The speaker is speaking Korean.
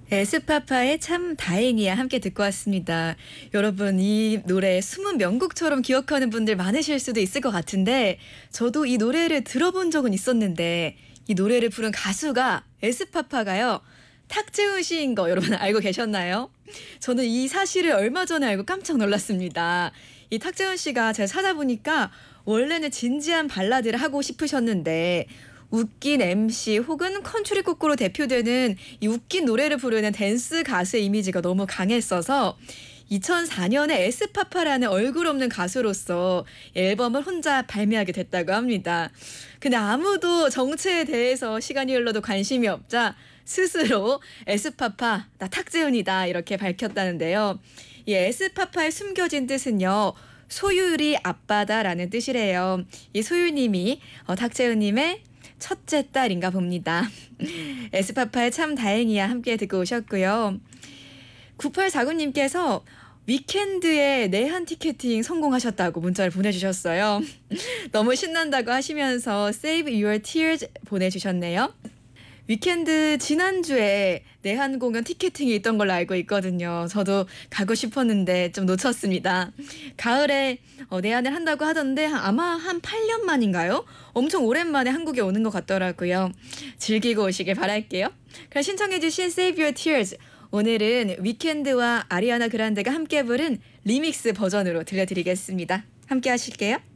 에스파파의 참 다행이야 함께 듣고 왔습니다. 여러분 이 노래 숨은 명곡처럼 기억하는 분들 많으실 수도 있을 것 같은데 저도 이 노래를 들어본 적은 있었는데 이 노래를 부른 가수가 에스파파가요. 탁재훈 씨인 거 여러분 알고 계셨나요? 저는 이 사실을 얼마 전에 알고 깜짝 놀랐습니다. 이 탁재훈 씨가 제가 찾아보니까 원래는 진지한 발라드를 하고 싶으셨는데 웃긴 MC 혹은 컨트리 곡으로 대표되는 이 웃긴 노래를 부르는 댄스 가수의 이미지가 너무 강했어서 2004년에 에스파파라는 얼굴 없는 가수로서 앨범을 혼자 발매하게 됐다고 합니다. 근데 아무도 정체에 대해서 시간이 흘러도 관심이 없자 스스로 에스파파 나 탁재훈이다 이렇게 밝혔다는데요. 이 에스파파의 숨겨진 뜻은요. 소율이 아빠다라는 뜻이래요. 이 소율님이 탁재훈님의 첫째 딸인가 봅니다. 에스파파의 참 다행이야 함께 듣고 오셨고요. 9849님께서 위켄드에 내한 티켓팅 성공하셨다고 문자를 보내주셨어요. 너무 신난다고 하시면서 Save Your Tears 보내주셨네요. 위켄드 지난주에 내한 공연 티켓팅이 있던 걸로 알고 있거든요. 저도 가고 싶었는데 좀 놓쳤습니다. 가을에 내한을 한다고 하던데 아마 한 8년 만인가요? 엄청 오랜만에 한국에 오는 것 같더라고요. 즐기고 오시길 바랄게요. 그럼 신청해 주신 Save Your Tears 오늘은 위켄드와 아리아나 그란데가 함께 부른 리믹스 버전으로 들려드리겠습니다. 함께 하실게요.